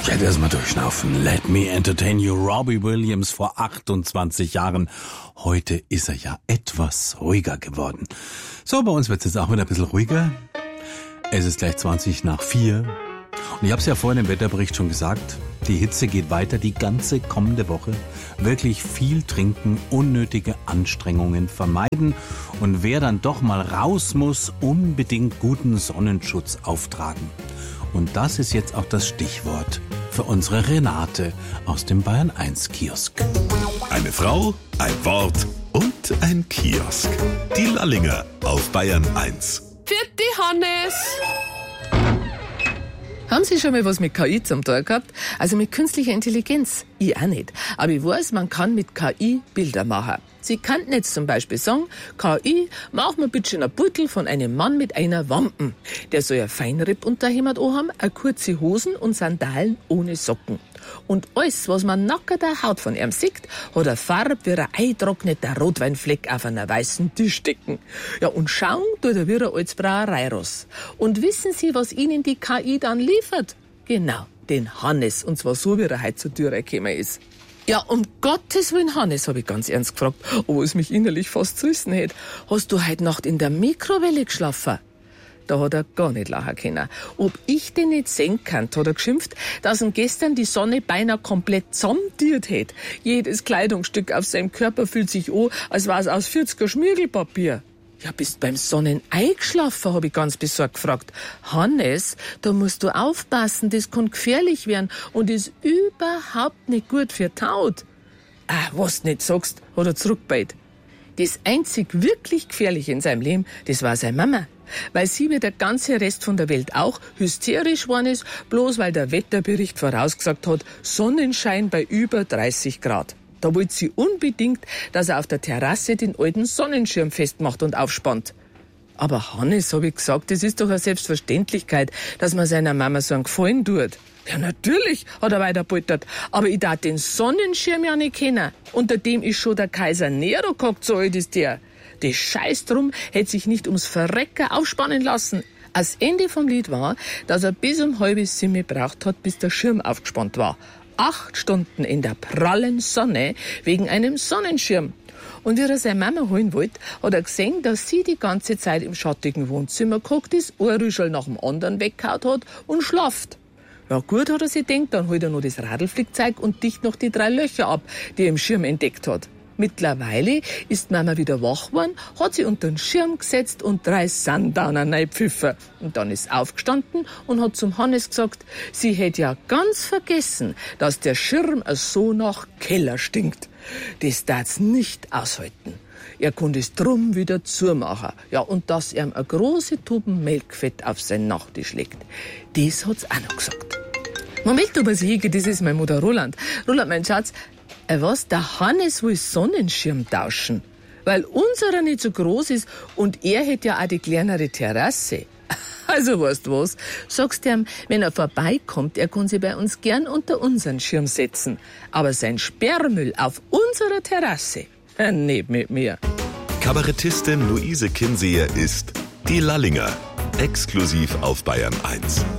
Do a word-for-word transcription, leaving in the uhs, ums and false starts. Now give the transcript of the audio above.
Ja, erstmal durchschnaufen. Let me entertain you. Robbie Williams vor achtundzwanzig Jahren. Heute ist er ja etwas ruhiger geworden. So, bei uns wird es jetzt auch wieder ein bisschen ruhiger. Es ist gleich zwanzig nach vier. Und ich habe es ja vorhin im Wetterbericht schon gesagt, die Hitze geht weiter die ganze kommende Woche. Wirklich viel trinken, unnötige Anstrengungen vermeiden. Und wer dann doch mal raus muss, unbedingt guten Sonnenschutz auftragen. Und das ist jetzt auch das Stichwort für unsere Renate aus dem Bayern eins Kiosk. Eine Frau, ein Wort und ein Kiosk. Die Lallinger auf Bayern eins. Vierte Hannes! Haben Sie schon mal was mit K I zum Tun gehabt? Also mit künstlicher Intelligenz? Ich auch nicht. Aber ich weiß, man kann mit K I Bilder machen. Sie könnten jetzt zum Beispiel sagen, K I, mach mir bitte einen Beutel von einem Mann mit einer Wampe. Der soll ein Feinripp-Unterhemd anhaben, eine kurze Hosen und Sandalen ohne Socken. Und alles, was man nackert der Haut von ihm sieht, hat eine Farbe wie ein eingetrockneter Rotweinfleck auf einer weißen Tischdecke. Ja, und schauen tut er wie ein altes Brauereiross. Und wissen Sie, was Ihnen die K I dann liefert? Genau, den Hannes. Und zwar so, wie er heute zur Tür gekommen ist. Ja, um Gottes Willen, Hannes, habe ich ganz ernst gefragt, obwohl es mich innerlich fast zerrissen hätte. Hast du heute Nacht in der Mikrowelle geschlafen? Da hat er gar nicht lachen können. Ob ich den nicht sehen kann, hat er geschimpft, dass ihn gestern die Sonne beinahe komplett zusammendiert hätte. Jedes Kleidungsstück auf seinem Körper fühlt sich an, als war es aus vierziger Schmirgelpapier. Ja, bist beim Sonnen eingeschlafen, habe ich ganz besorgt gefragt. Hannes, da musst du aufpassen, das kann gefährlich werden und ist überhaupt nicht gut für die Haut. Ah, was du nicht sagst, hat er zurückgebeit. Das einzig wirklich Gefährliche in seinem Leben, das war seine Mama. Weil sie wie der ganze Rest von der Welt auch hysterisch geworden ist, bloß weil der Wetterbericht vorausgesagt hat, Sonnenschein bei über dreißig Grad. Da wollte sie unbedingt, dass er auf der Terrasse den alten Sonnenschirm festmacht und aufspannt. Aber Hannes, habe ich gesagt, das ist doch eine Selbstverständlichkeit, dass man seiner Mama so einen Gefallen tut. Ja, natürlich, hat er weiterpoltert. Aber ich darf den Sonnenschirm ja nicht kennen. Unter dem ist schon der Kaiser Nero gehockt, so alt ist der. Das Scheiß drum hätte sich nicht ums Verrecken aufspannen lassen. Das Ende vom Lied war, dass er bis um halb sieben gebraucht hat, bis der Schirm aufgespannt war. Acht Stunden in der prallen Sonne wegen einem Sonnenschirm. Und wie er seine Mama holen wollte, hat er gesehen, dass sie die ganze Zeit im schattigen Wohnzimmer gehockt ist, ein Rüschel nach dem anderen weggehauen hat und schlaft. Ja gut, hat er sich gedacht, dann holt er noch das Radlflickzeug und dicht noch die drei Löcher ab, die er im Schirm entdeckt hat. Mittlerweile ist Mama wieder wach geworden, hat sie unter den Schirm gesetzt und drei Sundowner reingepfiffen. Und dann ist aufgestanden und hat zum Hannes gesagt, sie hätte ja ganz vergessen, dass der Schirm so nach Keller stinkt. Das darf's nicht aushalten. Er konnte es drum wieder zumachen. Ja, und dass er eine große Tuben Melkfett auf sein Nachttisch legt. Das hat's auch noch gesagt. Moment, aber Sie, das ist mein Mutter Roland. Roland, mein Schatz, äh, was? Der Hannes will Sonnenschirm tauschen, weil unserer nicht so groß ist und er hätte ja auch die kleinere Terrasse. Also weißt du was, sagst ihm, wenn er vorbeikommt, er kann sich bei uns gern unter unseren Schirm setzen. Aber sein Sperrmüll auf unserer Terrasse, äh, nicht mit mir. Kabarettistin Luise Kinseher ist die Lallinger, exklusiv auf Bayern eins.